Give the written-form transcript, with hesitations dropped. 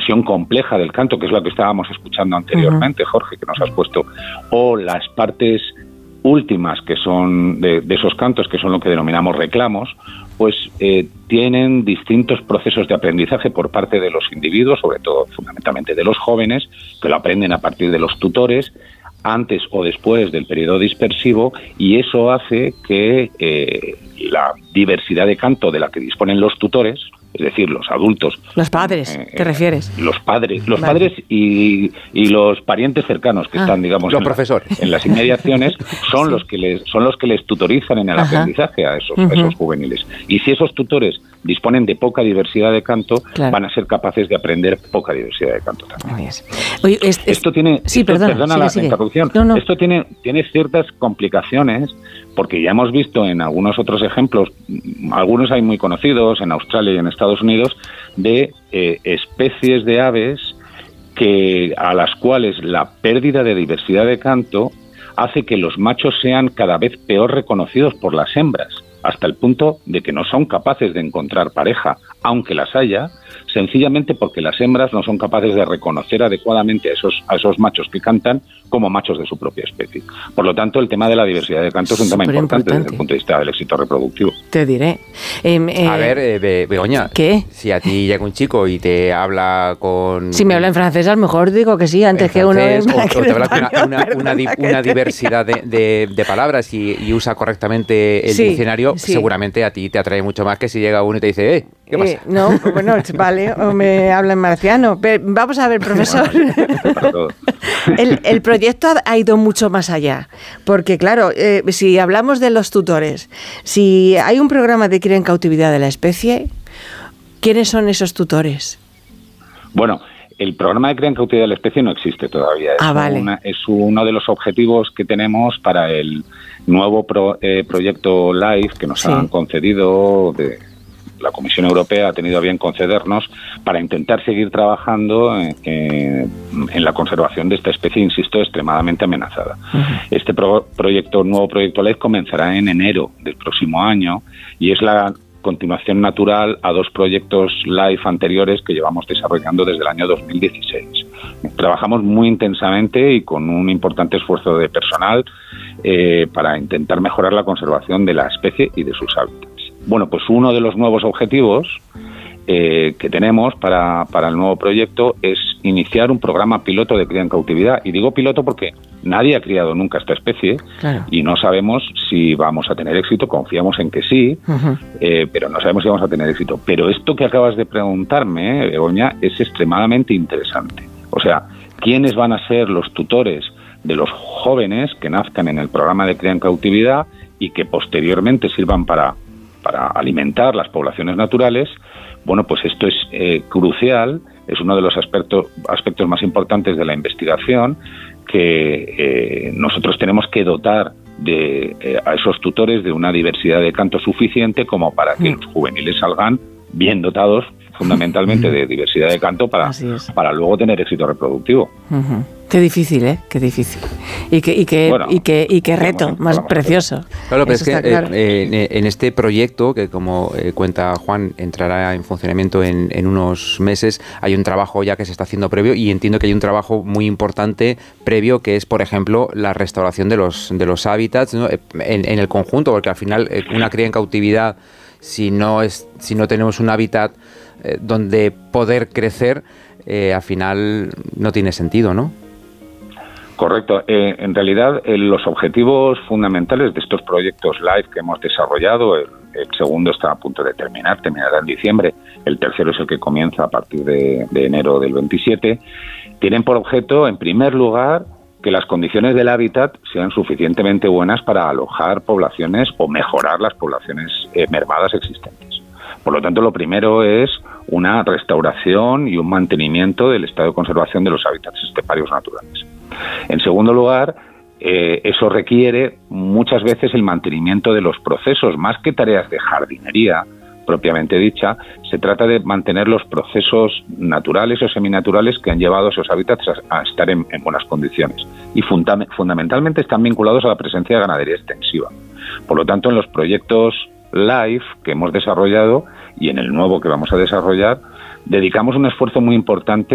visión compleja del canto, que es lo que estábamos escuchando anteriormente, Jorge, que nos has puesto, o las partes últimas que son de esos cantos, que son lo que denominamos reclamos, pues tienen distintos procesos de aprendizaje por parte de los individuos, sobre todo fundamentalmente de los jóvenes, que lo aprenden a partir de los tutores, antes o después del periodo dispersivo, y eso hace que la diversidad de canto de la que disponen los tutores, es decir, los adultos. Los padres, ¿te refieres? Los padres y los parientes cercanos que están, digamos, los profesores en las inmediaciones, son los que les tutorizan en el aprendizaje a esos juveniles. Y si esos tutores disponen de poca diversidad de canto, van a ser capaces de aprender poca diversidad de canto también. Oye, esto tiene, perdona la interrupción, esto tiene ciertas complicaciones, porque ya hemos visto en algunos otros ejemplos, algunos hay muy conocidos en Australia y en Estados Unidos, de especies de aves a las cuales la pérdida de diversidad de canto hace que los machos sean cada vez peor reconocidos por las hembras, hasta el punto de que no son capaces de encontrar pareja, aunque las haya, sencillamente porque las hembras no son capaces de reconocer adecuadamente a esos machos que cantan como machos de su propia especie. Por lo tanto, el tema de la diversidad de canto es un tema importante desde el punto de vista del éxito reproductivo. Te diré. A ver, Begoña, ¿qué? Si a ti llega un chico y te habla con... Si me habla en francés, a lo mejor digo que sí, antes que uno... O te habla con una diversidad de palabras y usa correctamente el diccionario, seguramente a ti te atrae mucho más que si llega uno y te dice, ¿qué pasa? No, bueno, vale, o me habla en marciano. Pero vamos a ver, profesor. El proyecto ha ido mucho más allá, porque claro, si hablamos de los tutores, si hay un programa de cría en cautividad de la especie, ¿quiénes son esos tutores? Bueno, el programa de cría en cautividad de la especie no existe todavía. Es uno de los objetivos que tenemos para el nuevo proyecto LIFE que nos han concedido la Comisión Europea ha tenido a bien concedernos para intentar seguir trabajando en la conservación de esta especie, insisto, extremadamente amenazada. Este nuevo proyecto LIFE comenzará en enero del próximo año y es la continuación natural a dos proyectos LIFE anteriores que llevamos desarrollando desde el año 2016. Trabajamos muy intensamente y con un importante esfuerzo de personal para intentar mejorar la conservación de la especie y de sus hábitats. Bueno, pues uno de los nuevos objetivos que tenemos para el nuevo proyecto es iniciar un programa piloto de cría en cautividad. Y digo piloto porque nadie ha criado nunca esta especie y no sabemos si vamos a tener éxito. Confiamos en que sí, pero no sabemos si vamos a tener éxito. Pero esto que acabas de preguntarme, Begoña, es extremadamente interesante. O sea, ¿quiénes van a ser los tutores de los jóvenes que nazcan en el programa de cría en cautividad y que posteriormente sirvan para alimentar las poblaciones naturales? Bueno, pues esto es crucial, es uno de los aspectos más importantes de la investigación que nosotros tenemos que dotar a esos tutores de una diversidad de canto suficiente como para que los juveniles salgan bien dotados fundamentalmente de diversidad de canto para luego tener éxito reproductivo. Qué difícil, ¿eh? Qué difícil. Y qué reto más precioso. Claro, pero es que en este proyecto, que como cuenta Juan, entrará en funcionamiento en unos meses, hay un trabajo ya que se está haciendo previo y entiendo que hay un trabajo muy importante previo que es, por ejemplo, la restauración de los hábitats, ¿no? en el conjunto, porque al final una cría en cautividad, si no tenemos un hábitat donde poder crecer, al final no tiene sentido, ¿no? Correcto. En realidad, los objetivos fundamentales de estos proyectos LIFE que hemos desarrollado, el segundo está a punto de terminará en diciembre, el tercero es el que comienza a partir de enero del 27, tienen por objeto, en primer lugar, que las condiciones del hábitat sean suficientemente buenas para alojar poblaciones o mejorar las poblaciones mermadas existentes. Por lo tanto, lo primero es una restauración y un mantenimiento del estado de conservación de los hábitats esteparios naturales. En segundo lugar, eso requiere muchas veces el mantenimiento de los procesos, más que tareas de jardinería propiamente dicha, se trata de mantener los procesos naturales o seminaturales que han llevado a esos hábitats a estar en buenas condiciones. Y fundamentalmente están vinculados a la presencia de ganadería extensiva. Por lo tanto, en los proyectos LIFE que hemos desarrollado y en el nuevo que vamos a desarrollar, dedicamos un esfuerzo muy importante